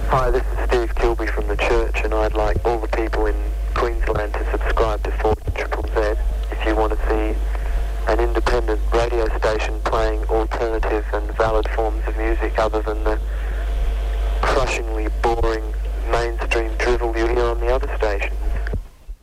Hi, this is Steve Kilby from the church, and I'd like all the people in Queensland to subscribe to 4ZZZ if you want to see an independent radio station playing alternative and valid forms of music other than the